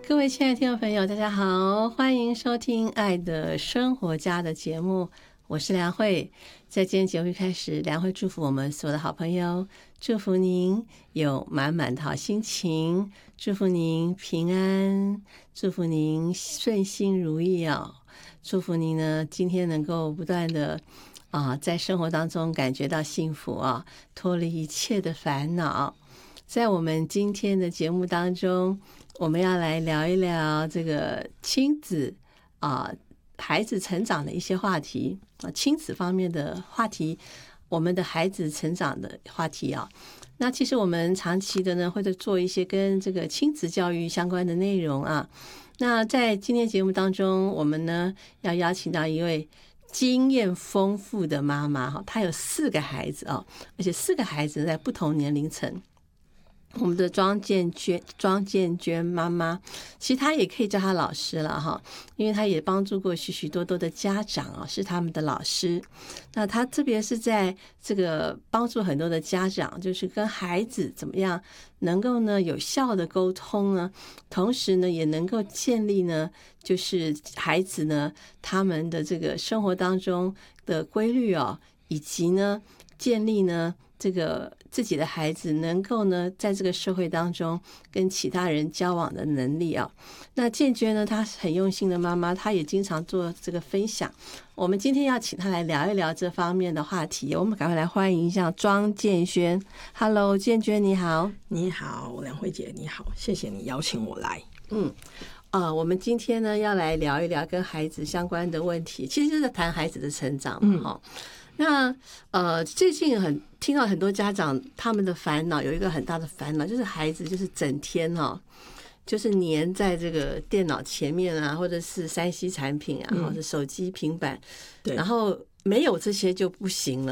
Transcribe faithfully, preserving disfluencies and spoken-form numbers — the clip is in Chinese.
各位亲爱的听众朋友，大家好，欢迎收听《爱的生活家》的节目，我是梁慧。在今天节目一开始，梁慧祝福我们所有的好朋友，祝福您有满满的好心情，祝福您平安，祝福您顺心如意哦，祝福您呢今天能够不断的啊，在生活当中感觉到幸福啊，脱离一切的烦恼。在我们今天的节目当中，我们要来聊一聊这个亲子啊、孩子成长的一些话题啊，亲子方面的话题，我们的孩子成长的话题啊。那其实我们长期的呢，会做一些跟这个亲子教育相关的内容啊。那在今天节目当中，我们呢要邀请到一位经验丰富的妈妈哈，她有四个孩子啊，而且四个孩子在不同年龄层。我们的庄建娟，庄建娟妈妈，其实她也可以叫她老师了哈，因为她也帮助过许许多多的家长啊，是他们的老师。那她特别是在这个帮助很多的家长，就是跟孩子怎么样能够呢有效的沟通呢，同时呢也能够建立呢，就是孩子呢他们的这个生活当中的规律哦，以及呢建立呢这个自己的孩子能够呢在这个社会当中跟其他人交往的能力啊。那建娟呢，她很用心的妈妈，她也经常做这个分享。我们今天要请她来聊一聊这方面的话题，我们赶快来欢迎一下庄建轩。Hello， 建娟你好。 你好，梁慧姐你好，谢谢你邀请我来。 嗯。呃，我们今天呢要来聊一聊跟孩子相关的问题，其实就是谈孩子的成长嘛，哈、嗯。那呃，最近很听到很多家长他们的烦恼，有一个很大的烦恼，就是孩子就是整天哦，就是黏在这个电脑前面啊，或者是三 C 产品啊，或者手机、平板，然后没有这些就不行了。